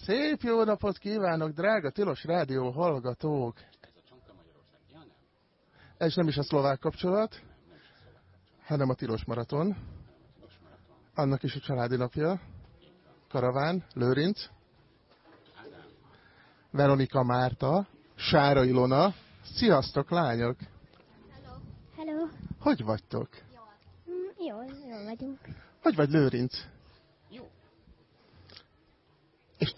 Szép jó napot kívánok, drága Tilos Rádió hallgatók! Ez nem is a szlovák kapcsolat, hanem a Tilos Maraton. Annak is a családi napja. Karaván, Lőrinc, Veronika Márta, Sára Ilona. Sziasztok, lányok! Hello. Hogy vagytok? Jól vagyunk. Hogy vagy, Lőrinc? Jó. És...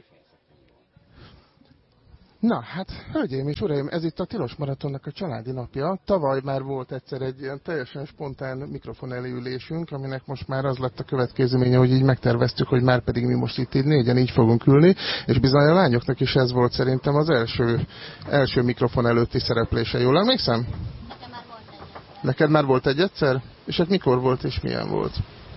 Na, hát, hölgyeim és uraim, ez itt a Tilos Maratonnak a családi napja. Tavaly már volt egyszer egy ilyen teljesen spontán mikrofon elülésünk, aminek most már az lett a következménye, hogy így megterveztük, hogy már pedig mi most itt így négyen így fogunk ülni, és bizony a lányoknak is ez volt szerintem az első mikrofon előtti szereplése. Jól emlékszem? Nekem már volt egy. Neked már volt egy egyszer? És hát mikor volt és milyen volt?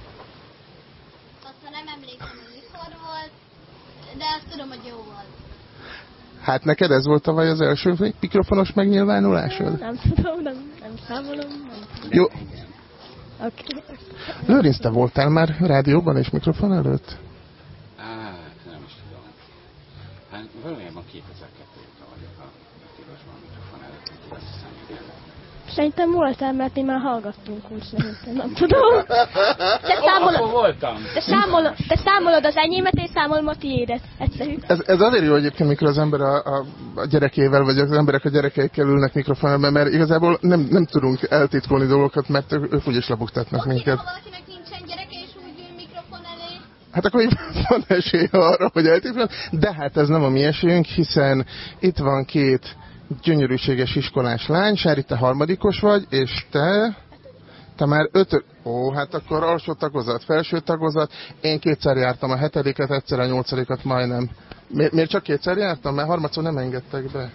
Aztán nem emlékszem, hogy mikor volt, de azt tudom, hogy jó volt. Hát neked ez volt tavaly az első mikrofonos megnyilvánulásod? Nem tudom, nem számolom. Nem tudom. Jó. Oké. Lőrinc, te voltál már rádióban és mikrofon előtt? Nem is tudom. Hát valójában 2002 óta vagyok a Tilosban mikrofon előtt, úgyhogy azt hiszem, igen. Szerintem voltál, mert mi már hallgattunk úgy szerintem, nem tudom. Akkor voltam. Te számolod az enyémet, én számolom a tiédet. Egyszerű. Ez azért jó egyébként, mikor az ember a gyerekével, vagy az emberek a gyerekeikkel ülnek mikrofonban, mert igazából nem tudunk eltitkolni dolgokat, mert ők úgyis lebuktatnak minket. Ha valakinek nincsen gyereke és úgy ül mikrofon elé. Hát akkor így van esélye arra, hogy eltitkolni, de hát ez nem a mi esélyünk, hiszen itt van két gyönyörűséges iskolás lány. Sári, te harmadikos vagy, és te már hát akkor alsó tagozat, felső tagozat. Én kétszer jártam a 7-et, egyszer a 8-at majdnem. Miért csak kétszer jártam? Mert harmadszor nem engedtek be.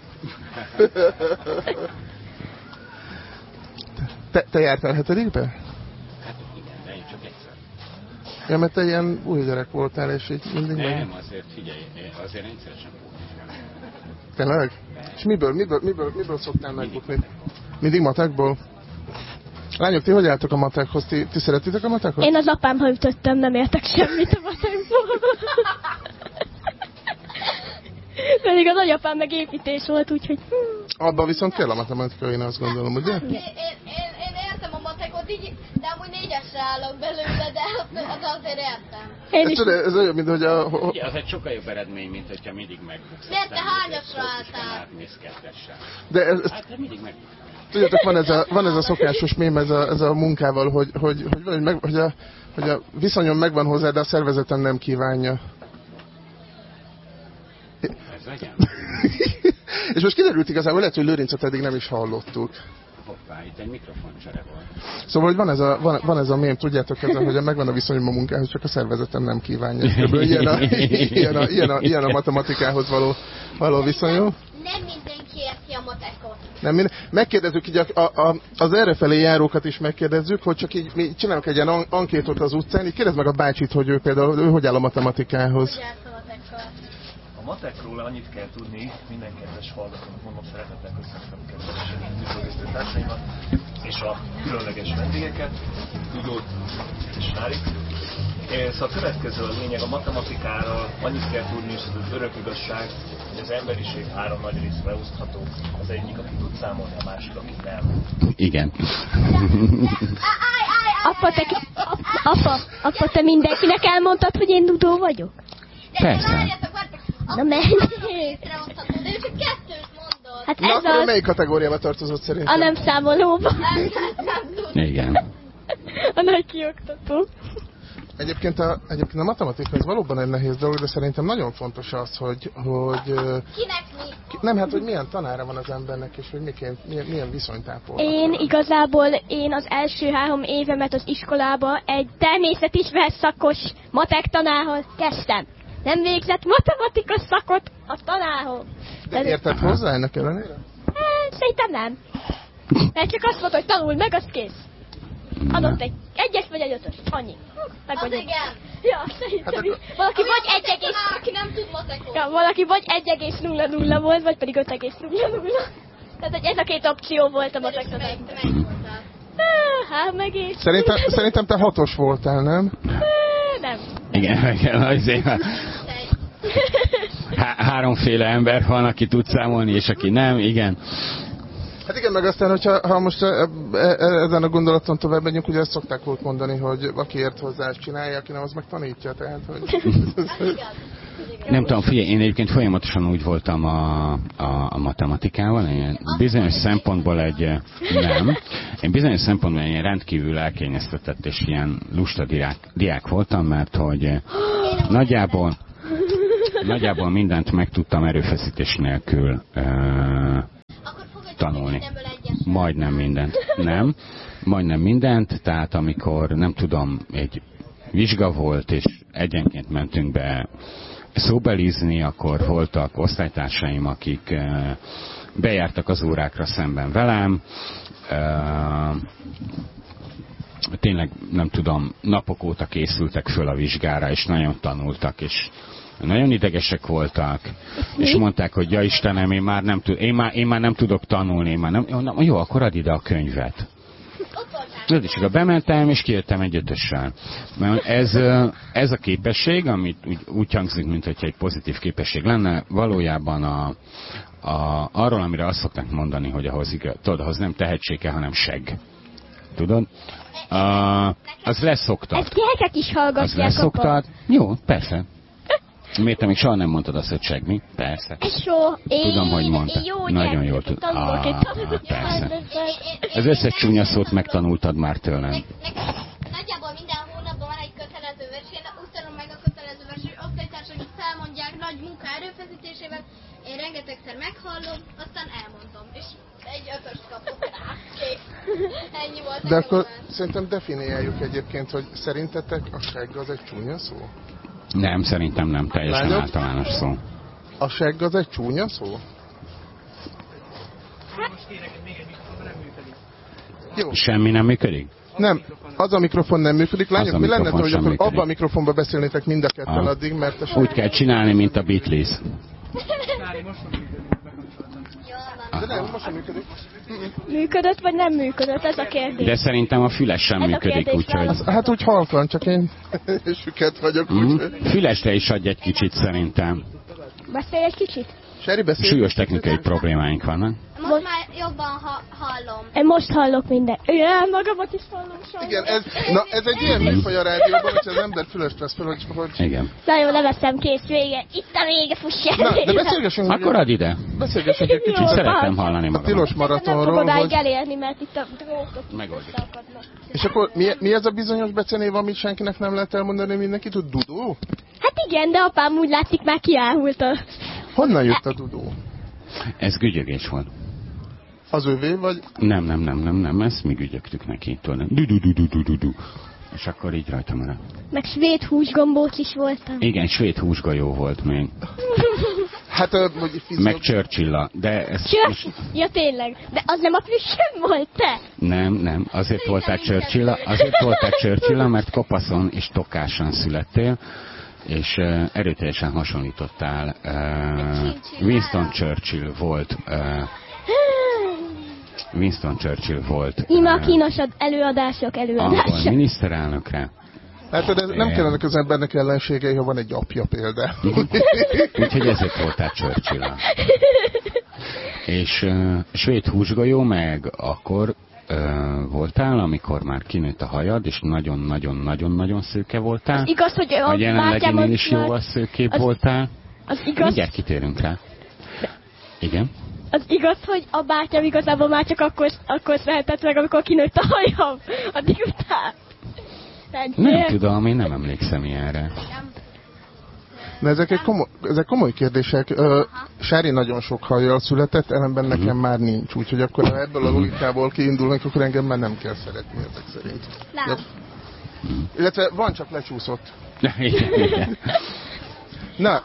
Te jártál a 7-be? Hát igen, de én csak egyszer. Ja, mert te ilyen új gyerek voltál, és így mindig Nem, azért figyelj, azért rendszeresen pótizsgálom. Tényleg? És miből szoktál megbukni? Mindig matekból? Lányok, ti hogy álltok a matekhoz? Ti szeretitek a matekot? Én az apámha ütöttem, nem értek semmit a matekból. Pedig a nagyapám meg építés volt, úgyhogy... Abban viszont kell a matematika, én azt gondolom, ugye? Én értem a matekot, így, de amúgy 4-esre állok belőle, de azért értem. Én is. Ez olyan, mint hogy Ugye, az egy sokkal jobb eredmény, mint hogyha mindig megbuksz. Miért te hányasra álltál? Átmész kettessel. De Hát te mindig megbuksz. tudjátok, van ez a szokásos mém, ez a munkával, hogy a viszonyom megvan hozzá, de a szervezetem nem kívánja. Ez legyen? És most kiderült igazából, lehet, hogy Lőrincet eddig nem is hallottuk. Hoppá, itt egy mikrofoncsere volt. Szóval, hogy van ez a mém, tudjátok, hogy megvan a viszonyom a munkához, csak a szervezetem nem kívánja. Ilyen a matematikához való viszonyom. Nem mindenki érti a matekot. Megkérdezzük így az errefelé járókat is megkérdezzük, hogy csak így mi csinálunk egy ilyen ankétot az utcán, így kérdezd meg a bácsit, hogy ő például hogy áll a matematikához. A matekról annyit kell tudni, minden kedves hallgatónak mondom, szeretettel köszönöm a kedves műsorvésztő társaimat és a különleges vendégeket, Tudót és Sárit. Szóval a következő a lényeg, a matematikára annyit kell tudni, és ez az örök igazság, hogy az emberiség 3 nagy részre osztható. Az egyik, aki tud számolni, a másik, aki nem. Igen. Apa, te mindenkinek elmondtad, hogy én Dudó vagyok? Persze. Na menj! De ő csak 2-t mondott. Hát Na, ez akkor az... melyik kategóriába tartozott szerintem? A nem számolóba. Igen. A nagy kioktató. Egyébként a matematika az valóban egy nehéz dolog, de szerintem nagyon fontos az, hogy Kinek mi? nem, hát hogy milyen tanára van az embernek, és hogy milyen viszonyt ápol. Én az első 3 évemet az iskolába egy természetismeret szakos matek tanárhoz kezdtem. Nem végzett matematika szakot a tanárhoz. De érted hozzá ennek ellenére? Szerintem nem. Mert csak azt mondta, hogy tanulj meg, az kész. Adott egy 1-es vagy egy 5-ös. Annyi. Meg az igen. Ja, szerintem hát valaki vagy 1, aki nem tud matekot. Ja, valaki vagy 1,00 volt, vagy pedig 5,00. Tehát ez a 2 opció volt a matek tanárnak. Hát megint. Szerintem te 6-os voltál, nem? Nem. Igen, azért. háromféle ember van, aki tud számolni, és aki nem, igen. Hát igen, meg aztán, hogyha most ezen a gondolaton tovább megyünk, ugye ezt szokták volt mondani, hogy aki ért hozzá, azt csinálja, aki nem, az meg tanítja, tehát, hogy... Nem tudom, figyelj, én egyébként folyamatosan úgy voltam a matematikával, én bizonyos szempontból egy rendkívül elkényeztetett és ilyen lusta diák voltam, mert hogy nagyjából mindent megtudtam erőfeszítés nélkül tanulni. Majdnem mindent, tehát amikor, nem tudom, egy vizsga volt, és egyenként mentünk be szóbelizni, akkor voltak osztálytársaim, akik bejártak az órákra szemben velem. Tényleg, nem tudom, napok óta készültek föl a vizsgára, és nagyon tanultak, és nagyon idegesek voltak, és mondták, hogy ja Istenem, én már nem tudok tanulni, jó, akkor add ide a könyvet. És oda bementem, és kijöttem egy 5-össel. Ez a képesség, amit úgy hangzik, mint hogyha egy pozitív képesség lenne, valójában arról, amire azt szokták mondani, hogy ahhoz nem tehetség kell, hanem segg. Tudod? Az leszoktat. Ezt gyerekek is hallgatják. Az leszoktat. Jó, persze. Miért te még soha nem mondtad azt, hogy segg, Persze. Tudom, hogy mondtad. Nagyon jól tudod. Persze. Az összes csúnya szót megtanultad már tőlem. Nagyjából minden hónapban van egy kötelező vers, én úgy tudom meg a kötelező vers, hogy osztálytársaim felmondják nagy munka erőfeszítésével, én rengetegszer meghallom, aztán elmondom, és egy 5-öst kapok rá. Ennyi volt. De akkor szerintem definiáljuk egyébként, hogy szerintetek a segg az egy csúnya szó? Nem, szerintem nem, teljesen általános szó. A segg az egy csúnya szó? Jó. Semmi nem működik? Nem, az a mikrofon nem működik. Lányok, mi lenne, hogy akkor abban a mikrofonba beszélnétek mind a ketten addig, mert... Úgy kell csinálni, mint a Beatles. De nem, most sem működik. Működött, vagy nem működött? Ez a kérdés. De szerintem a füles sem működik, úgyhogy... Hát úgy halkan, csak én süket vagyok, úgyhogy... Fülesre is adj egy kicsit, szerintem. Beszélj egy kicsit. Seri, beszélj. Súlyos technikai problémáink vannak. Most már jobban hallom. Én most hallok minden. Igen, magamat is hallom sajnos. Igen, ez egy ilyen műfaj a rádióban, hogyha az ember fülest vesz fel, hogy... Igen. Na jó, leveszem, kész, vége. Itt a vége, fuss el. Na, de beszélgessünk... Akkor add ide. Beszélgessünk egy kicsit. Szeretem hallani A magamat. tilos maratonról, nem fogod hogy... elérni, mert itt a drótok Megoldjuk. összeakadnak. És akkor mi ez a bizonyos becenév, amit senkinek nem lehet elmondani, mindenki tud? Dudó? Hát igen, de apám úgy látszik már kiáhult a... Honnan jött a dudó? Ez gügyögés volt. Az övé, vagy? Nem, ezt mi gügyögtük neki. Du. És akkor így rajta maradt. Meg svéd húsgombóc is voltam. Igen, svéd húsgolyó volt még. Hát, hogy Meg Churchill-a, de ez... Ja tényleg, de az nem a frissem volt, te? Nem, azért voltál Churchill-a, mert kopaszon és tokásan születtél, és erőteljesen hasonlítottál. Winston Churchill volt. Íme a kínos előadások. Angol miniszterelnökre. Hát de nem kellene az embernek ellenségei, ha van egy apja például. Úgyhogy ezért voltál Churchill-a. És svéd húsgolyó meg akkor voltál, amikor már kinőtt a hajad, és nagyon-nagyon-nagyon szőke voltál. Az igaz, hogy a jelenleginél is jóval szőkébb voltál. Az igaz. Mindjárt kitérünk rá. Igen. Az igaz, hogy a bátyám igazából már csak akkor szeretett meg, amikor kinőtt a hajam. Addig után. Nem tudom, én nem emlékszem ilyenre. Na, ezek komoly kérdések. Sári nagyon sok hajjal született, ellenben nekem már nincs. Úgyhogy akkor ebből a logikából kiindulnak, akkor engem már nem kell szeretni ezek szerint. Nem. Illetve van, csak lecsúszott. Igen. Na,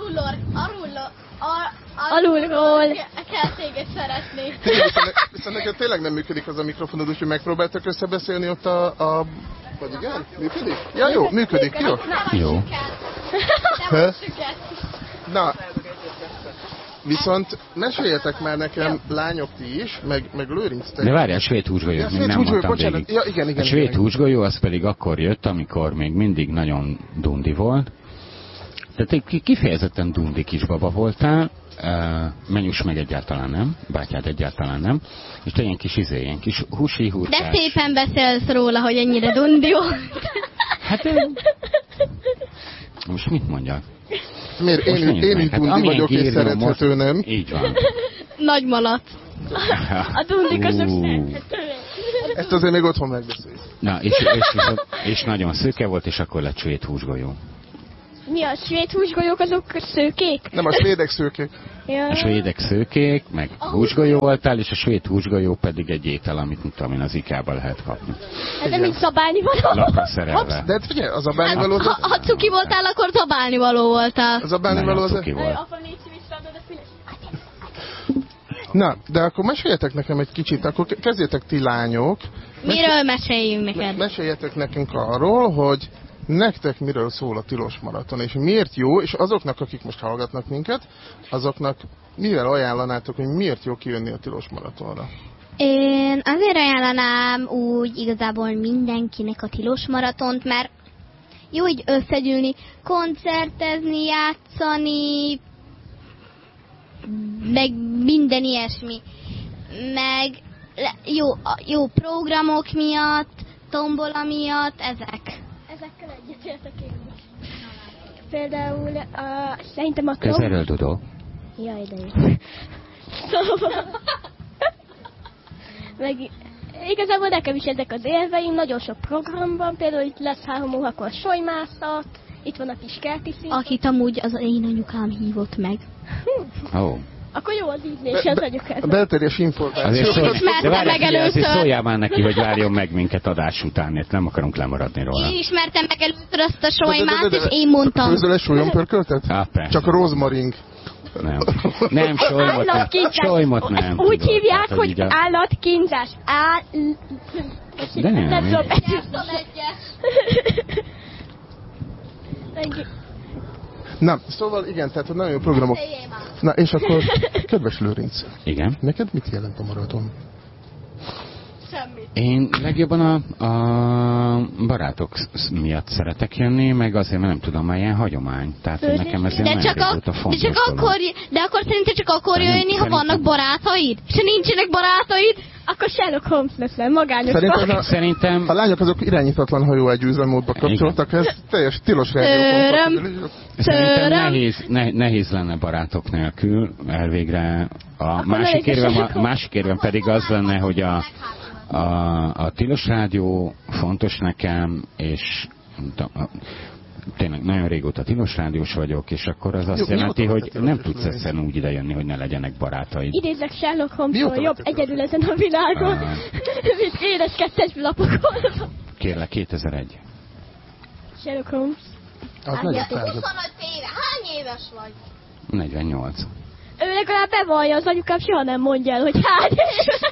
alulról kell téged szeretni. Viszont neked tényleg nem működik az a mikrofonod, úgyhogy megpróbáltak összebeszélni ott vagy igen? Működik? Ja, jó, működik, jó. Jó. Na, viszont meséljetek már nekem, lányok ti is, meg Lőrinc te. De várjál, a svéd húsgolyót még nem mondtam végig. Ja, igen. A svéd húsgolyó az pedig akkor jött, amikor még mindig nagyon dundi volt, Tehát egy kifejezetten dundi kisbaba voltál, Menyus meg egyáltalán nem, bátyád egyáltalán nem, és te ilyen kis húsi hurkás. De szépen beszélsz róla, hogy ennyire dundi volt. Hát most mit mondjak? Miért? Én is dundi vagyok, és szerethető, nem? Így van. Nagy malac. A dundikosok szerethetőek. Ezt azért még otthon megbeszéljük. Na, és nagyon szőke volt, és akkor lett svéd húsgolyó. Mi a svéd húsgolyók, azok szőkék? Nem, a svédek szőkék. Ja. A svédek szőkék, meg húsgolyó voltál, és a svéd húsgolyó pedig egy étel, amit nem tudom én, az IK-ba lehet kapni. Hát de mint szabálni való. Lapra szerelve. De hát figyelj, az a bánivaló... Ha cuki voltál, akkor zabálnivaló voltál. Az a bánivaló... Nagyon cuki volt. Apa, légy visszaadod a füles. Na, de akkor meséljetek nekem egy kicsit, akkor kezdjetek ti lányok. Miről meséljünk neked? Meséljetek nekünk arról, hogy nektek miről szól a tilos maraton, és miért jó, és azoknak, akik most hallgatnak minket, azoknak mivel ajánlanátok, hogy miért jó kijönni a tilos maratonra? Én azért ajánlanám úgy igazából mindenkinek a tilos maratont, mert jó így összegyűlni, koncertezni, játszani, meg minden ilyesmi. Meg jó programok miatt, tombola miatt, ezek. Ezekkel egyetértek én is. Például szerintem a Közelről, Dudó. Jaj, de jó. Szóval... Meg igazából nekem is ezek az élveim, nagyon sok program van, például itt lesz 3 órakor solymászat, itt van a kis kerti szín. Akit amúgy az én anyukám hívott meg. Oh. Akkor jó az ízlés, az anyukád. A belterjes információ. De várj, meg figyelj, azért először. szóljál már neki, hogy várjon meg minket adás után, mert nem akarunk lemaradni róla. Én ismertem meg először azt a solymát, és én mondtam. Főzöl-e solyonpörköltet? Persze. Csak a rozmaring. Nem, solymot nem. Solymot nem. Úgy tudod, hívják, tehát, hogy így a- állatkínzás. De nem. tudom. Na, szóval igen, tehát hogy nagyon jó programok. Na, és akkor, kedves Lőrinc, Igen. neked mit jelent a maraton? Én legjobban a barátok miatt szeretek jönni, meg azért, mert nem tudom, már ilyen hagyomány. Tehát, hogy nekem ez ilyen nagyon régóta fontos dolog. De akkor szerintem csak akkor De nem, jönni, ha vannak barátaid? És ha nincsenek barátaid? Akkor Sherlock Holmes leszel, magányos Szerintem vagy. Szerintem a lányok azok irányítatlan hajóágy üzemmódba kapcsoltak, ez teljes tilos rádió. Szerintem nehéz lenne barátok nélkül, elvégre a másik érvem pedig az lenne, hogy a tilos rádió fontos nekem, és tényleg nagyon régóta tilos rádiós vagyok, és akkor az azt jelenti, hogy nem tudsz egyszerűen úgy idejönni, hogy ne legyenek barátaid. Idézek Sherlock Holmesról, jobb egyedül ezen a világon, mint édes kettes lapokon. Kérlek, 2001. Sherlock Holmes. Az nagyon század. 25 éve. Hány éves vagy? 48. Ő legalább bevallja, az anyukám soha nem mondja el, hogy hány éves.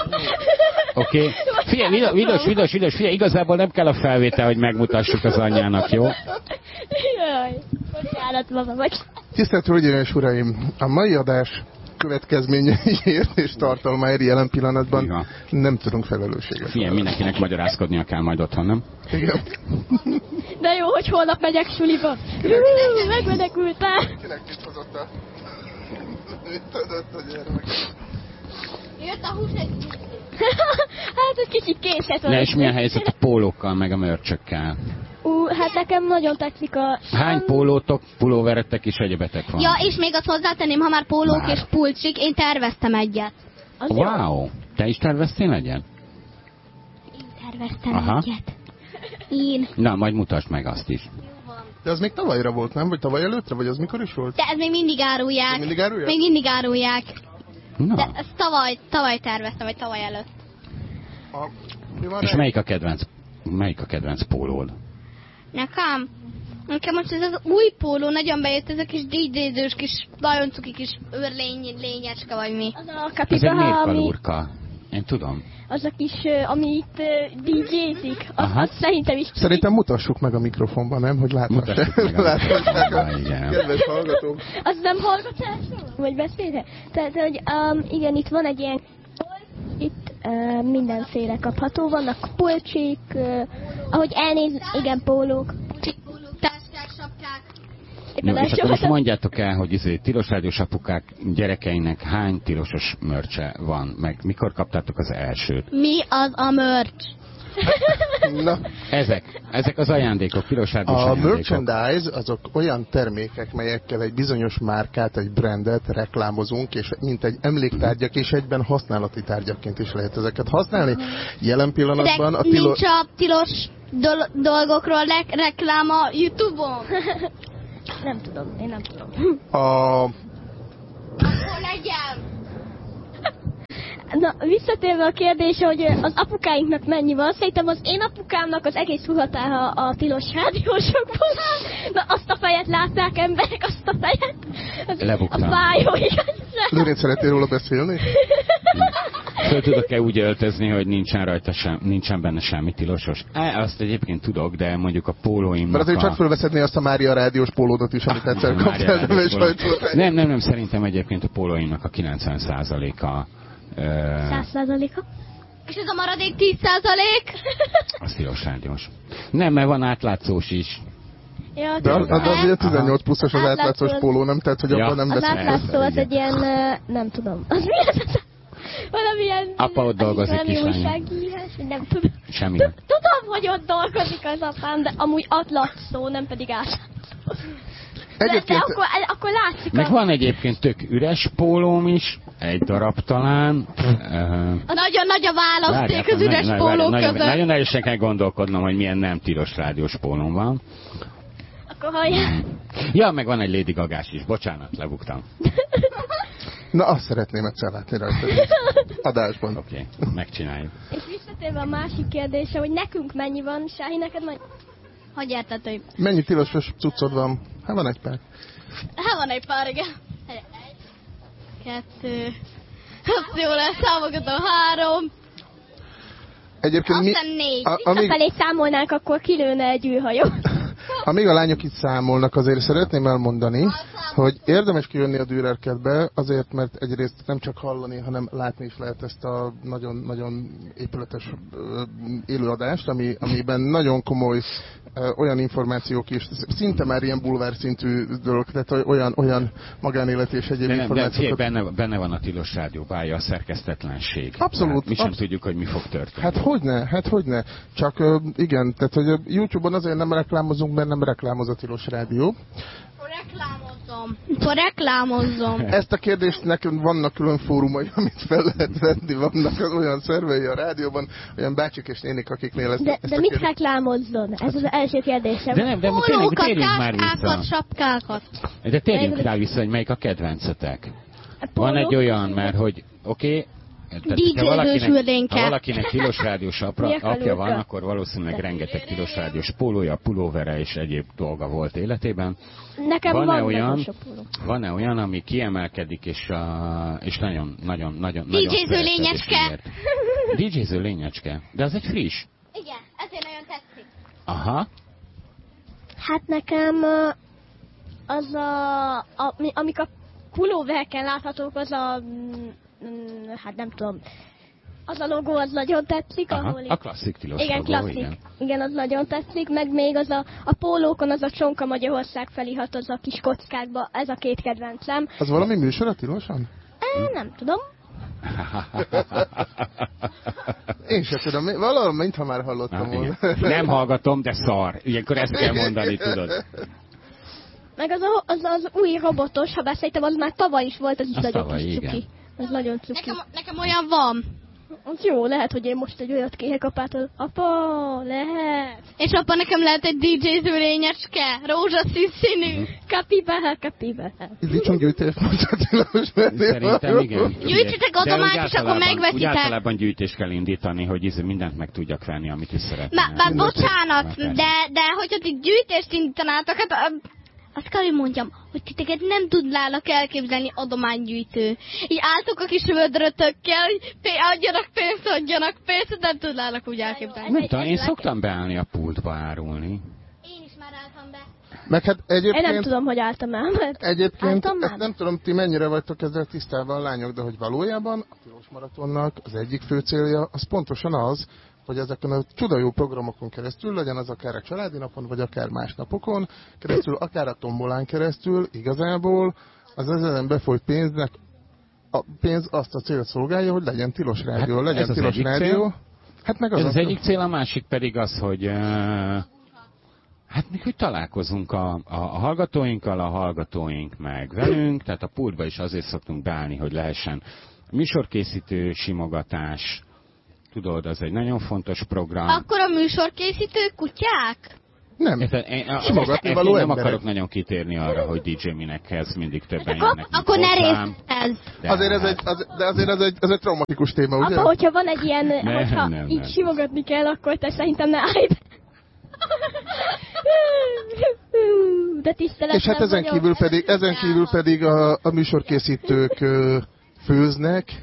Oké. Figyelj, vidos, figyelj, igazából nem kell a felvétel, hogy megmutassuk az anyjának, jó? Jaj, bocsánat, mama, vagy. Tisztelt Hölgyeim és Uraim, a mai adás következményeiért és tartalmáért jelen pillanatban Igen. nem tudunk felelősséget. Figyelj, mindenkinek magyarázkodnia kell majd otthon, nem? Igen. De jó, hogy holnap megyek suliba. Megmenekültál. Kinek mit hozott a... Mit tudott a gyermek? Jött a hús egy... Hát ez kicsit késett. Ne, és milyen helyzet a pólókkal, meg a mörcsökkel? Hát nekem nagyon tetszik a... Hány pólótok, pulóveretek és egyebetek van? Ja, és még azt hozzátenném, ha már pólók Már. és pulcsik, én terveztem egyet. Az jó. Wow! Te is terveztél egyen? Én terveztem Aha. egyet. Én. Na, majd mutasd meg azt is. De az még tavalyra volt, nem? Vagy tavaly előttre? Vagy az mikor is volt? De ez még mindig árulják. Még mindig árulják? Még mindig árulják. Na, De ezt tavaly terveztem, vagy tavaly előtt. Mi van és rá? melyik a kedvenc pólód? Nekem most ez az új póló nagyon bejött, ez a kis DJ-zős kis, nagyon cuki kis lényecske vagy mi. Az a Ez egy kapibaha, ami... mérkalúrka. Én tudom. Az a kis, amit DJ-zik. Aha. Azt szerintem is... Szerintem mutassuk meg a mikrofonban, nem? Hogy Mutassuk meg a láthassák a mikrofonban, igen. kedves hallgatók. Az nem hallgatásról? Vagy beszélhe? Tehát, hogy igen, itt van egy ilyen... Itt mindenféle kapható. Vannak pulcsik, ahogy elnéz, igen, pólók. Pólók, táskák, sapkák. Jó, és akkor most mondjátok el, hogy tilos rádiós apukák gyerekeinek hány tilosos mörcse van, meg mikor kaptátok az elsőt? Mi az a merch? Na, ezek az ajándékok, tilos rádiós ajándékok. A merchandise azok olyan termékek, melyekkel egy bizonyos márkát, egy brandet reklámozunk, és mint egy emléktárgyak, és egyben használati tárgyakként is lehet ezeket használni. Jelen pillanatban De a nincs a tilos dolgokról reklám a YouTube-on? Nem tudom, én nem tudom. Akkor legyen! Na, visszatérve a kérdésre, hogy az apukáinknak mennyi van, szerintem az én apukámnak az egész huhatáha a tilos rádiósokból. Na, azt a fejet látták emberek, azt a fejet. Lebuktam. A fájó, igaz? Lőrinc, szeretnél róla beszélni? Föl tudok-e úgy öltözni, hogy nincsen benne semmi tilosos? Azt egyébként tudok, de mondjuk a pólóimnak Mert azért csak fölveszedné azt a Mária rádiós pólódot is, amit egyszer kaptál. Nem, szerintem egyébként a pólóimnak a 90%-a 100%-a? És ez a maradék 10%? az tilos rádiós. Nem, mert van átlátszós is. Ja, De azért 18 pluszos az átlátszós póló, nem? Tehát, hogy abban nem az veszünk. átlátszó az egy ilyen, nem tudom. Az mi az? Valamilyen... Apa ott dolgozik, kislányom. Újságírás, nem tudom. Semmi. Tudom, hogy ott dolgozik az apám, de amúgy átlátszó, nem pedig átlátszó. De akkor látszik. Meg van egyébként tök üres pólóm is, egy darab talán. Nagyon nagy a választék az üres pólók között. Nagyon erősen kell gondolkodnom, hogy milyen nem tilos rádiós pólóm van. Akkor hallják. Ja, meg van egy Lady Gagás is. Bocsánat, lebuktam. Na, azt szeretném egyszer látni rajta. Adásban. Oké, megcsináljuk. És visszatérve a másik kérdésre, hogy nekünk mennyi van, Sáhi, neked mennyi? Hogy érted, hogy... Mennyi tilosos cuccod van? Hát van egy pár. Hát van egy pár, igen. 1, 2... Azt jól elszámogatom, 3... Egyébként aztán 4. Visszafelé számolnánk, akkor kilőne egy űrhajó. Amíg a lányok itt számolnak, azért szeretném elmondani, hogy érdemes kijönni a Dürerkertbe, azért, mert egyrészt nem csak hallani, hanem látni is lehet ezt a nagyon épületes élőadást, amiben nagyon komoly olyan információk is, szinte már ilyen bulvár szintű dolog, tehát olyan magánélet és egyéb információk. Benne van a tilos rádióbája, a szerkesztetlenség. Abszolút. Mi sem tudjuk, hogy mi fog történni. Hát hogyne. Csak igen, tehát hogy YouTube-on azért nem reklámozunk, mert nem reklámoz a tilos rádió. Reklámozzom. Ezt a kérdést nekem vannak külön fórumai, amit fel lehet venni, vannak olyan szervei a rádióban, olyan bácsik és nénik, akiknél ezt De mit reklámozzon? Ez az első kérdésem. De tényleg térjünk már vissza. Sapkákat. De térjünk rá vissza, hogy melyik a kedvencetek. Van egy olyan, mert hogy oké, ha valakinek tilos rádiós apja van, akkor valószínűleg rengeteg tilos rádiós pólója, pulóvere és egyéb dolga volt életében. Nekem van-e olyan, ami kiemelkedik, és nagyon DJ-ző lényecske. DJ-ző lényecske. De az egy friss. Igen, ezért nagyon tetszik. Aha. Hát nekem az amik a pulóverken láthatók, az hát nem tudom, az a logó az nagyon tetszik. Aha, ahol a klasszik tilos igen, logó, klasszik. Igen, az nagyon tetszik, meg még az a pólókon az a Csonka Magyarország felirat, az a kis kockákba, ez a két kedvencem. Az valami műsor a tilosan? Nem tudom. Én sem tudom, valahol mintha már hallottam volna. Nem hallgatom, de szar. Ilyenkor ezt kell mondani, tudod. Meg az új robotos, ha beszéltem, az már tavaly is volt, az is nagyon kis cuki. Az nagyon cuki. Nekem olyan van. Az jó, lehet, hogy én most egy olyat kérek apától. Apa, lehet. És apa, nekem lehet egy DJ-ző lényecske, rózsaszín színű. Kapibe. Indítsunk gyűjtést, mondta tilos. Szerintem igen. Gyűjtsetek adományt, és akkor megveszitek. Úgy általában gyűjtést kell indítani, hogy mindent meg tudjak venni, amit is szeretnél. Már bocsánat, de hogyha ti gyűjtést indítanátok, hát... Azt kell, hogy mondjam, hogy titeket nem tudnának elképzelni adománygyűjtő. Így álltok a kis vödrötökkel, adjanak pénzt, nem tudnának úgy elképzelni. Nem tudom, én szoktam beállni a pultba árulni. Én is már álltam be. Meg hát egyébként... Én nem tudom, hogy álltam el, mert... Egyébként, ezt nem tudom, ti mennyire vagytok ezzel tisztában, lányok, de hogy valójában a tilos maratonnak az egyik fő célja, az pontosan az, hogy ezeken a csuda jó programokon keresztül, legyen az akár a családi napon, vagy akár más napokon keresztül, akár a tombolán keresztül, igazából az ezen befolyt pénznek a pénz azt a célt szolgálja, hogy legyen tilos rádió, legyen tilos rádió. Cél. Hát meg ez az egyik cél, a másik pedig az, hogy hát mi hogy találkozunk a hallgatóinkkal, a hallgatóink meg velünk, tehát a pultba is azért szoktunk beállni, hogy lehessen műsorkészítő, simogatás, tudod, az egy nagyon fontos program. Akkor a műsorkészítő kutyák? Nem. Simogatni való nem emberek. Akarok nagyon kitérni arra, hogy DJ Minekhez mindig többen jönnek. Akkor ne részletezz. Azért ez egy traumatikus téma, ugye? Apa, hogyha van egy ilyen, hogyha így simogatni kell, akkor te szerintem ne állj be. De tiszteletlen. És hát ezen kívül pedig a műsorkészítők főznek.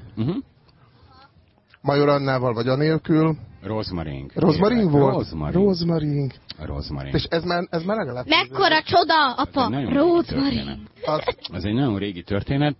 Major Annával vagy anélkül. Rozmaring volt? Rozmaring. És ez már legalább... Mekkora csoda, apa! Rozmaring. Ez egy nagyon régi történet.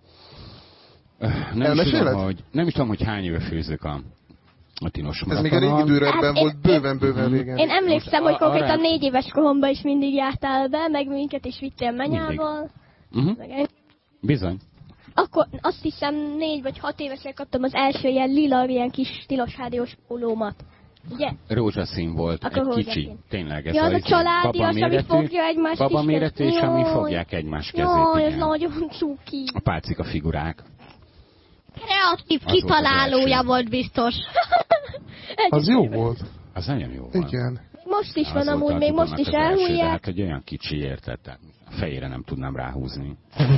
Nem is tudom, hogy hány éve főzök a tilos maratonon. Ez még a régi időrendben volt, bőven régen. Én emlékszem, hogy konkrétan 4 éves koromban is mindig jártál be, meg minket is vittél menyával. Bizony. Akkor azt hiszem 4 vagy 6 évesen kaptam az első ilyen lila, ilyen kis tilos rádiós pólómat. Ugye? Rózsaszín volt, akkor egy kicsi. Tényleg, ez a családias, ami fogja egymás baba méretű, és ami fogják egymás kezét. Jaj, ez nagyon cuki. A pálcika figurák. Kreatív kitalálója volt biztos. Az jó volt. Az nagyon jó volt. Igen. Most is van amúgy, még most is elhújják. Hát, hogy olyan kicsi, érted? A fejére nem tudnám ráhúzni.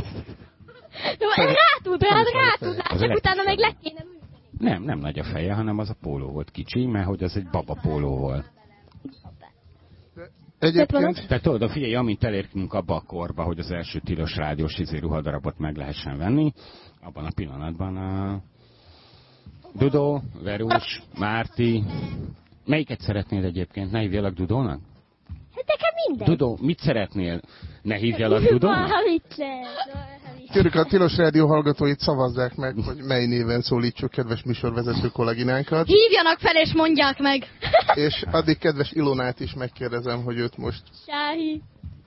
Rátudnál, csak utána meg le kéne működni. Nem nagy a feje, hanem az a póló volt kicsi, mert hogy az egy baba póló volt. Egyébként... Tehát tudod, figyelj, amint elértünk abba a korba, hogy az első tilos rádiós ruhadarabot meg lehessen venni, abban a pillanatban Dudó, Verus, Márti. Melyiket szeretnél egyébként? Ne hívjalak Dudónak? Hát nekem mindegy. Dudó, mit szeretnél? Ne hívjalak Dudónak? Kérjük, a tilos rádió hallgatóit szavazzák meg, hogy mely néven szólítsuk kedves műsorvezető kolléginánkat. Hívjanak fel és mondják meg. És addig kedves Ilonát is megkérdezem, hogy őt most... Sári.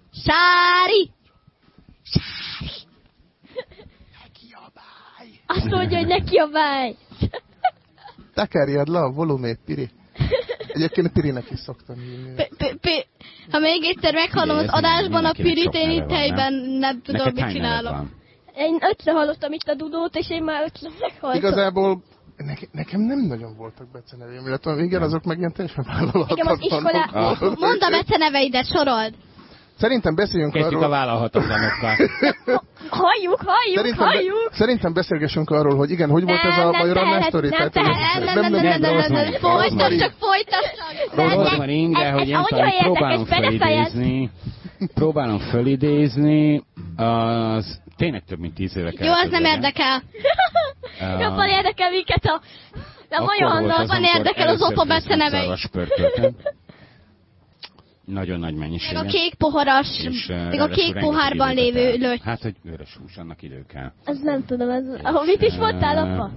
Ne kiabálj! Azt mondja, hogy ne kiabálj! Tekerjed le a volumét, Piri. Egyébként Pirinek is szoktam hívni. Ha még egyszer meghallom az adásban a Pirit, én itt helyben nem tudom, mit csinálok. Én 5-ször hallottam itt a Dudót, és én már 5-ször meghallottam. Igazából nekem nem nagyon voltak beceneveim, illetve igen, azok meg ilyen teljesen vállalhatatlanok. Mondd a beceneveidet, sorold! Szerintem beszéljünk arról... Kezdjük a vállalhatatlanokkal. Halljuk! Szerintem beszélgessünk arról, hogy igen, hogy volt ez a Major Annál sztori? Nem, folytassak! Rozmaring, de hogy én próbálom fölidézni, az tényleg több mint 10 éve kell. Jó, az nem érdekel. Jobban érdekel minket a Major Annal. Jobban érdekel az opa becenevei. Nagyon nagy mennyiséget. Meg a kék poharas, meg a kék pohárban lévő löty. Hát, hogy vörös hús, annak idő kell. Ez nem tudom, ahol mit is mondtál, apa?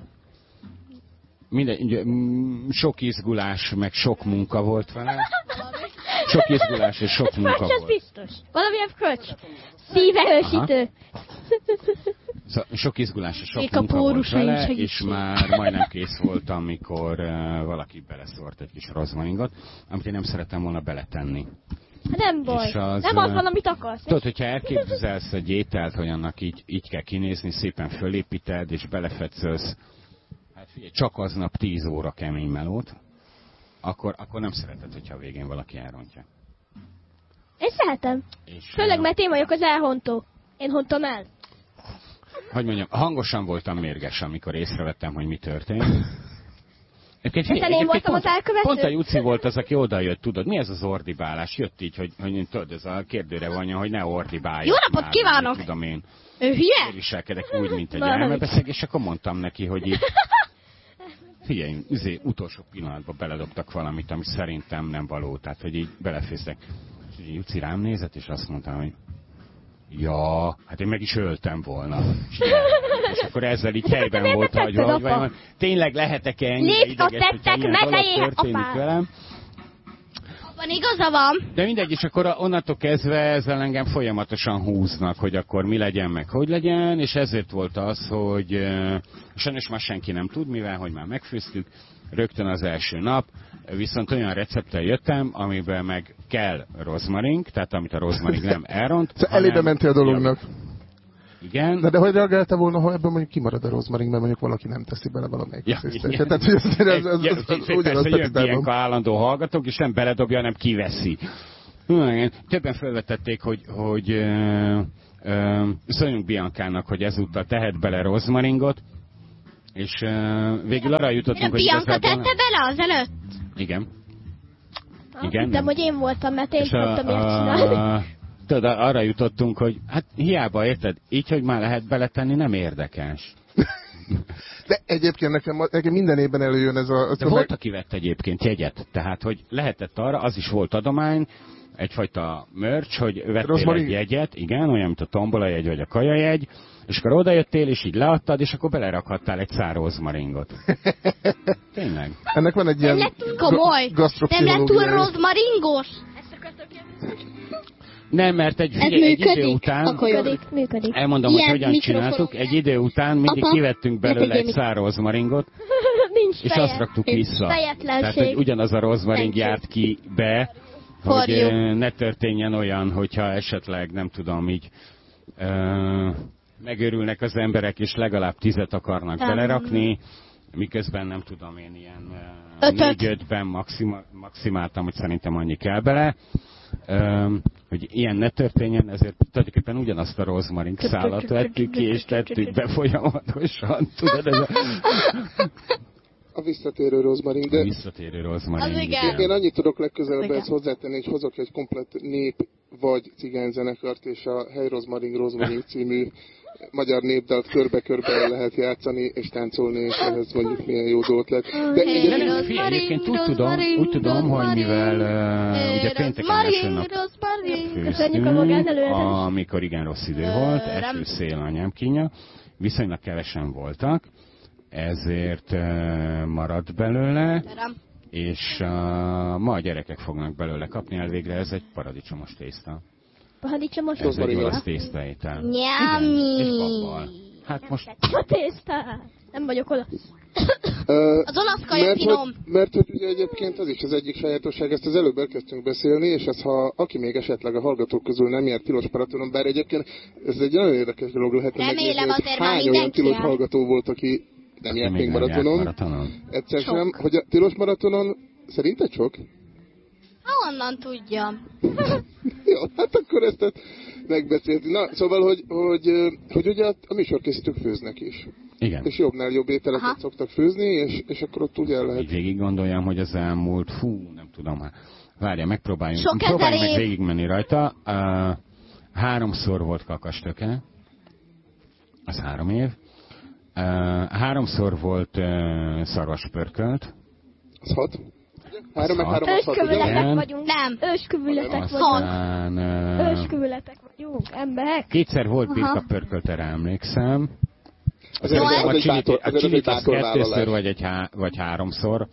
Sok izgulás, meg sok munka volt vele. Sok izgulás és sok munka volt. Az biztos. Valamilyen köcs. Szívehősítő. Szóval sok izgulás és sok munka volt vele, és már majdnem kész voltam, amikor valaki beleszórt egy kis rozmaringot, amit én nem szerettem volna beletenni. Nem baj. Nem az van, amit akarsz. Tudod, hogyha elképzelsz egy ételt, hogy annak így kell kinézni, szépen fölépíted, és belefetszölsz, hát figyelj, csak aznap 10 óra kemény melót, akkor nem szereted, hogyha a végén valaki elrontja. Én szeretem. Főleg, mert én vagyok az elhontó. Én hontom el. Hogy mondjam, hangosan voltam mérges, amikor észrevettem, hogy mi történt. Hiszen én voltam az elkövető. Pont a Juci volt az, aki odajött, tudod, mi ez az ordibálás? Jött így, hogy tudod, ez a kérdőre vonja, hogy ne ordibálj. Jó napot kívánok! Tudom én. Ő hülye? Én viselkedek úgy, mint egy elmebeszeg, és akkor mondtam neki, hogy így... Figyelj, utolsó pillanatban beledobtak valamit, ami szerintem nem való, tehát hogy így belefészek. És így Juci rám nézett, és azt mondta, hogy ja, hát én meg is öltem volna. és akkor ezzel így helyben volt hagyva, hogy vajon tényleg lehetek-e ennyire ideges, hogy ennyire dolog történik velem. Van igaza van. De mindegy, és akkor onnantól kezdve ezzel engem folyamatosan húznak, hogy akkor mi legyen, meg hogy legyen, és ezért volt az, hogy sajnos már senki nem tud, mivel hogy már megfőztük, rögtön az első nap, viszont olyan recepttel jöttem, amiben meg kell rozmaring, tehát amit a rozmaring nem elront. Szóval elébe mentél a dolognak. Igen. De hogy reagálta volna, ha ebből mondjuk kimarad a rozmaring, mert mondjuk valaki nem teszi bele valamelyik asszisztenset. Tehát, hogy ez ugyanaz jön ilyenkor állandó hallgatók, és nem beledobja, hanem kiveszi. Többen felvetették, hogy szóljunk Biancának, hogy ezúttal tehet bele rozmaringot, és végül arra jutottunk, hogy Bianca tette bele azelőtt? Igen. Igen. De hogy én voltam, mert én tudtam ilyet csinálni. Tudod, arra jutottunk, hogy hát hiába, érted? Így, hogy már lehet beletenni, nem érdekes. De egyébként nekem minden évben előjön ez a... De volt, aki vett egyébként jegyet. Tehát, hogy lehetett arra, az is volt adomány, egyfajta merch, hogy vettél egy jegyet, igen, olyan, mint a tombola jegy vagy a kaja jegy, és akkor odajöttél, és így leadtad, és akkor belerakhattál egy szár rozmaringot. Tényleg. Ennek van egy ilyen nem lett túl rozmaringos? Nem, mert egy idő után, működik. Elmondom, hogy hogyan csináltuk, egy idő után mindig kivettünk belőle egy szár rozmaringot, és azt raktuk vissza. Tehát, hogy ugyanaz a rozmaring járt ki be, hogy ne történjen olyan, hogyha esetleg, nem tudom, így megőrülnek az emberek, és legalább 10 akarnak belerakni, miközben nem tudom én ilyen 4-5-ben maximáltam, hogy szerintem annyi kell bele. Hogy ilyen ne történjen, ezért tulajdonképpen ugyanazt a rozmaring szálat vettük ki, és tettük be folyamatosan. Tudod, ez a visszatérő rozmaring. De a visszatérő rozmaring. Én annyit tudok legközelebb ezt hozzátenni, hogy hozok egy komplett nép vagy cigányzenekart, és a Hely Rozmaring című magyar népdalt körbe-körbe lehet játszani és táncolni, és ehhez mondjuk milyen jó dolgot lett. De egyébként úgy tudom, hogy mivel ugye pénteken első nap főztünk, amikor igen rossz idő volt, eső, szél, anyám kínja, viszonylag kevesen voltak, ezért maradt belőle, és ma a gyerekek fognak belőle kapni, elvégre ez egy paradicsomos tészta. Paradicsomos ez egy olasz tésztaétel. És babbal. Hát most... A tészta! Nem vagyok olasz. Az olasz kaja finom. Mert hogy ugye egyébként az is az egyik sajátosság, ezt az előbb elkezdtünk beszélni, és ez ha aki még esetleg a hallgatók közül nem járt tilos maratonon, bár egyébként ez egy nagyon érdekes dolog lehetne megnézni, hogy hány olyan tilos hallgató volt, aki nem járt még maratonon. Egyszer sem, hogy a tilos maratonon szerinted sok? Honnan tudja? Jó, hát akkor ezt megbeszéltük. Na, szóval, hogy ugye a műsorkészítők főznek is. Igen. És jobbnál jobb ételeket szoktak főzni, és akkor ott ugye el lehet... Így végig gondoljam, hogy az elmúlt, nem tudom, várja, próbáljunk meg végigmenni rajta. 3-szor volt kakastöke, az 3 év. 3-szor volt szarvaspörkölt. Az 6. 3 meg 3 az 6, őskövületek vagyunk. Nem, őskövületek vagyunk. Őskövületek vagyunk, emberek. 2-szer volt birka pörkölt, erre emlékszem. A csilit az 2-ször vagy 3-szor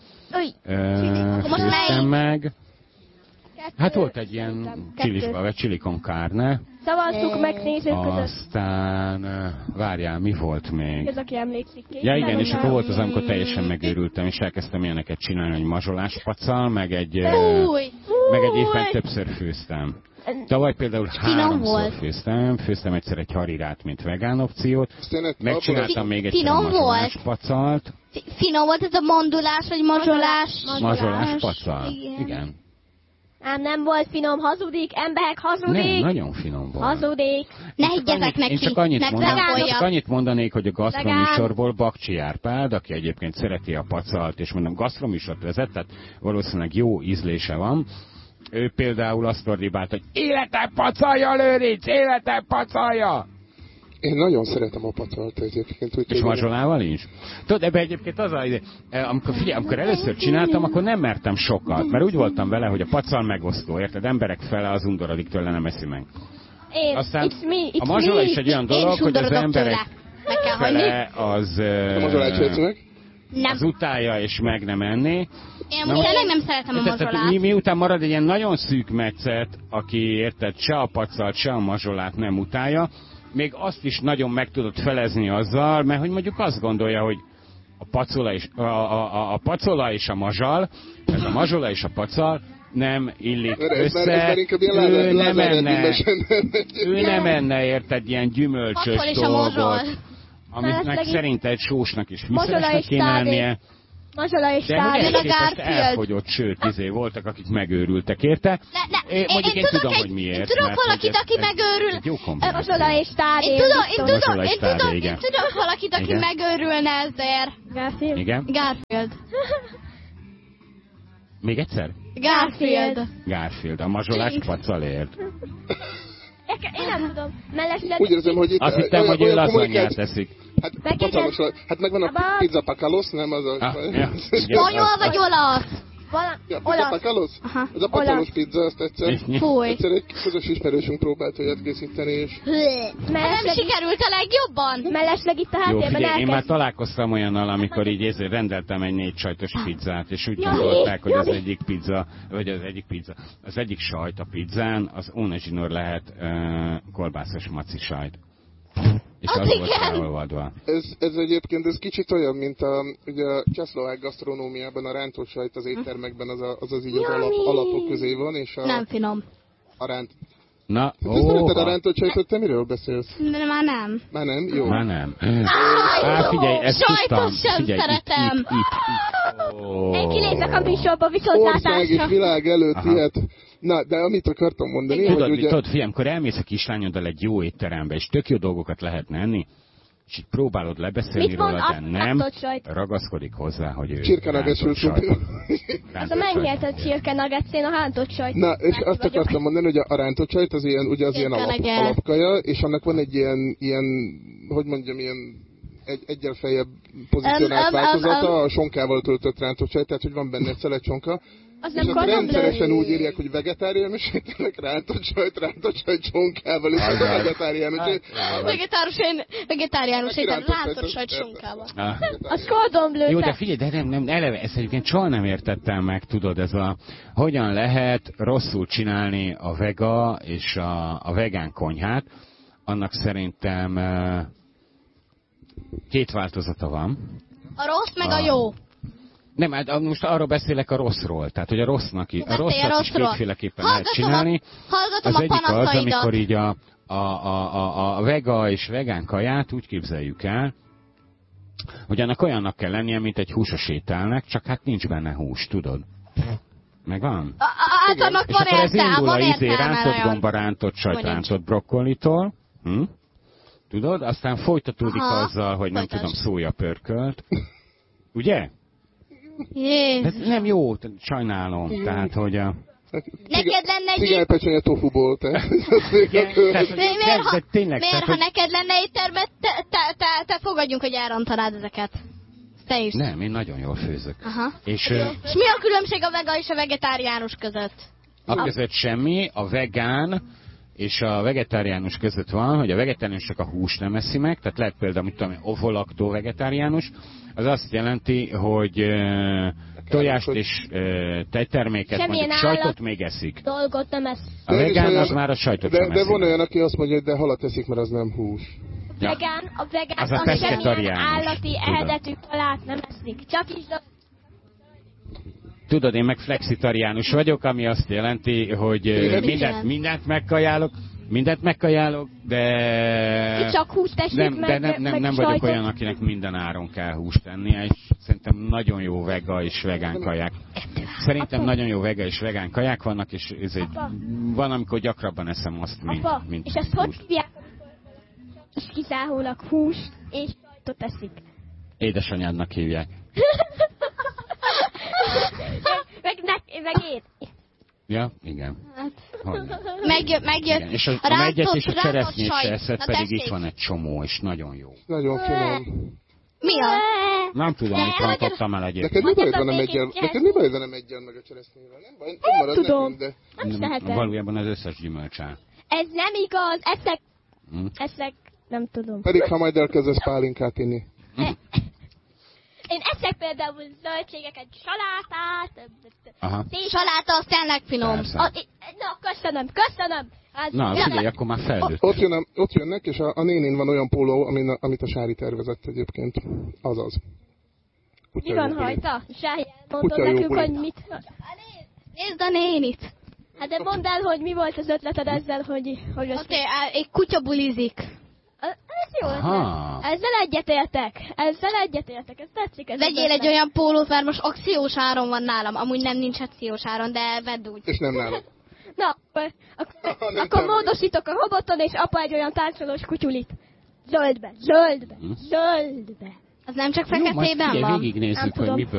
főztem meg. Hát volt egy ilyen csilisba, vagy chili con carne. Szavaztuk meg nézők között. Aztán, várjál, mi volt még? Ez aki emlékszik. Ja igen, és akkor volt az, amikor teljesen megőrültem, és elkezdtem ilyeneket csinálni, hogy mazsolás paccal, meg egy évben többször főztem. Tavaly például 3-szor főztem egyszer egy harirát, mint vegán opciót, megcsináltam még egyszer a mazsolás pacalt. Finom volt ez a mandulás, vagy mazsolás? Mazsolás pacal, igen. Nem volt finom, hazudik, emberek, hazudik. Nem, nagyon finom volt. Hazudik. Ne higgyetek neki. Én csak annyit mondanék, hogy a gasztroműsorból Bakcsi Árpád, aki egyébként szereti a pacalt, és mondom, gasztroműsort vezet, tehát valószínűleg jó ízlése van. Ő például azt ordibált, hogy életem pacalja, Lőrinc, életem pacalja! Én nagyon szeretem a pacalt egyébként. És mazsolával is? Tudod, ebben egyébként az amikor először csináltam, akkor nem mertem sokat, mert úgy voltam vele, hogy a pacal megosztó, érted? Emberek fele az undorodik tőle, nem eszi meg. Aztán a mazsola is egy olyan dolog, hogy az emberek... meg kell hagyni. fele az, az utálja és meg nem enni. Én tényleg nem szeretem a mazsolát. Miután marad egy ilyen nagyon szűk metszet, aki érted, se a pacalt, se a mazsolát nem utálja, még azt is nagyon meg tudod felezni azzal, mert hogy mondjuk azt gondolja, hogy a pacola és a mazsal, ez a mazsola és a pacal nem illik össze, ő nem enne, érted, ilyen gyümölcsös dolgot, aminek szerinted sósnak és fűszeresnek kéne lennie. Mazsola és de ezt elfogyott, sőt, voltak, akik megőrültek érte. Mondjuk én tudom, hogy miért. Én tudok valakit, aki megőrül. Mazsola és táré. Én tudok valakit, aki megőrülne ezért. Garfield. Igen? Garfield. Még egyszer? Garfield. A mazsolás pacalért. Én nem tudom. Mellesleg... Úgy érzem, hogy itt... Azt hittem, hogy ő lazanyát teszik. Hát megvan a pizza pakalos, nem az a... Spanyol vagy olasz? Pizza pakalos? Ez a pakalos pizza, azt egyszer egy közös ismerősünk próbált olyat készíteni, és... Nem sikerült a legjobban? Mellesleg itt a háttérben elkezd... Én már találkoztam olyannal, amikor így rendeltem egy 4 sajtos pizzát, és úgy gondolták, hogy az egyik pizza, vagy az egyik sajt a pizzán, az ónezsinőr lehet kolbászos maci sajt. És az volt elolvadva. Ez egyébként kicsit olyan, mint ugye a csehszlovák gasztronómiában a rántott sajt az éttermekben az így az alapok közé van, és nem finom. A ránt... Na, szereted a rántott sajtot, te miről beszélsz? Már nem. Már nem? Jó. Már nem. Figyelj, ezt tudtam. Sem szeretem. Én kilépek a műsorba viszontlátásra. Ország és világ előtt ilyet. Na, de amit akartam mondani, hogy ugye... Tudod, figyelj, amikor elmész a kislányoddal egy jó étterembe, és tök jó dolgokat lehetne enni, és így próbálod lebeszélni róla, de nem ragaszkodik hozzá, hogy ő csirkenagetszül szupja. Az a megnyert csirkenagetsz, én a rántott sajt. Na, és azt akartam mondani, hogy a rántott sajt az ilyen alapkaja, és annak van egy ilyen hogy mondjam, ilyen egyen feljebb pozícionált változata, a sonkával töltött rántott sajt, tehát hogy van benne egy szelet sonka. És akkor rendszeresen úgy írják, hogy vegetáriánus, és tényleg rántott sajt csonkával, és a vegetáriánus. Vegetáriánus, rántott sajt csonkával. A Cordon Bleu. Jó, de figyelj, de nem, eleve, ezt egyébként soha nem értettem meg, tudod, ez hogyan lehet rosszul csinálni a vega és a vegán konyhát. Annak szerintem 2 változata van. A rossz meg a jó. Nem, hát most arról beszélek a rosszról. Tehát, hogy a rosszat is kétféleképpen lehet csinálni. Az egyik az, amikor így a vega és vegán kaját úgy képzeljük el, hogy annak olyannak kell lennie, mint egy húsos ételnek, csak hát nincs benne hús, tudod? Megvan? Hát annak van értelme. És akkor ez indul a rántott gomba, rántott sajt, rántott brokkolitól. Tudod? Aztán folytatódik azzal, hogy nem tudom, szója pörkölt. Ugye? Ez nem jó, sajnálom. Tehát, hogy neked lenne egy... Cigánypecsenye tofuból, te. Miért, ha neked lenne éttermet, te fogadjunk, hogy elrontanád ezeket. Te is. Nem, én nagyon jól főzök. És mi a különbség a vega és a vegetáriánus között? A között semmi, a vegán és a vegetáriánus között van, hogy a vegetáriánus csak a húst nem eszi meg, tehát lehet például, mit tudom, ovolaktó vegetáriánus, az azt jelenti, hogy tojást és tejterméket, mondjuk sajtot még eszik. Dolgot nem esz. A vegán az már a sajtot sem eszik. De van olyan, aki azt mondja, hogy de halat eszik, mert az nem hús. A vegán az semmilyen állati eredetű halát nem eszik. Csak is Tudod, én meg flexitariánus vagyok, ami azt jelenti, hogy mindent megkajálok, de csak húst teszik nem vagyok olyan, akinek minden áron kell húst tennie, és szerintem nagyon jó vega és vegán kaják. Szerintem nagyon jó vega és vegán kaják vannak, és van, amikor gyakrabban eszem azt, mint és ezt hogy hívják? És kizárólag húst és sajtot eszik. Édesanyádnak hívják. meg éd. Ja, igen. Megjött és a megyet és a cseresznyét se eszed, pedig itt van egy csomó, és nagyon jó. Nagyon finom. Mi az? Nem tudom, mit rontottam el egyébként. Neked mi baj van a megyen meg a cseresznyével? Nem baj, nem marad nekünk, de... Valójában az összes gyümölcs áll. Ez nem igaz, eszek Nem tudom. Pedig ha majd elkezdesz pálinkát inni. Én eszek például zöldségeket, salátát. Aha. Saláta az tényleg finom. Persze. Na, köszönöm. Na, figyelj, akkor már felnőtt. Ott jönnek, és a nénén van olyan póló, amit a Sári tervezett egyébként. Azaz. Mi van rajta? Sári, mondod nekünk, hogy mit... Nézd a nénit. Hát de mondd el, hogy mi volt az ötleted ezzel, hogy Ott egy kutya bulizik. Ez jó ötlet. Ezzel egyetértek. Ez tetszik. Ez Vegyél egy olyan pólót, mert most akciós áron van nálam. Amúgy nem nincs akciós áron, de vedd úgy. És nem nálam. Na, akkor módosítok a roboton, és apa egy olyan táncolós kutyulit. Zöldbe. Az nem csak feketében van? Nem Végignézzük, tudom. hogy miből